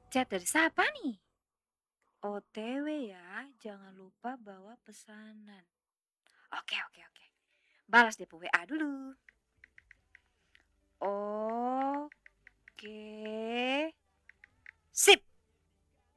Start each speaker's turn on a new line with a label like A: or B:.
A: Chat dari siapa nih? OTW ya, jangan lupa bawa pesanan. Oke, oke, oke. Balas deh WA dulu. Oke. Sip.